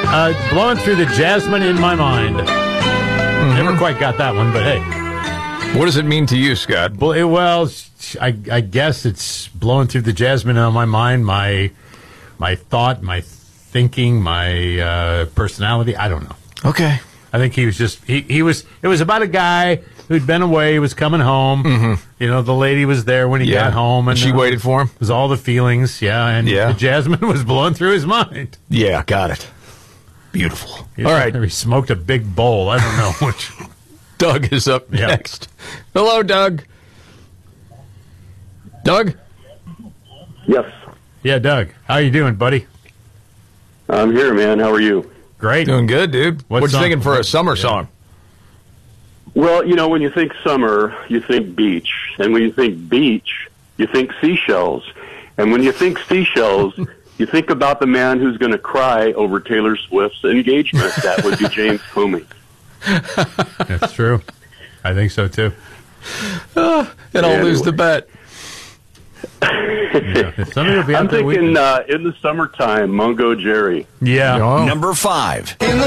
Blowing through the jasmine in my mind. Never quite got that one, but hey. What does it mean to you, Scott? Well, I guess it's blowing through the jasmine in my mind, my thought, my thinking, my personality. I don't know. Okay. I think he was just, it was about a guy who'd been away, was coming home. Mm-hmm. You know, the lady was there when he got home. And she waited for him? It was all the feelings, and the jasmine was blowing through his mind. Yeah, got it. Beautiful. All right. He smoked a big bowl. I don't know which. Doug is up next. Hello, Doug. Doug? Yes. Yeah, Doug. How you doing, buddy? I'm here, man. How are you? Great. Doing good, dude. What you thinking for a summer song? Well, you know, when you think summer, you think beach. And when you think beach, you think seashells. And when you think seashells, you think about the man who's going to cry over Taylor Swift's engagement. That would be James Comey. That's true. I think so, too. And I'll lose the bet. I'm thinking in the summertime, Mungo Jerry. Yeah. Number 5.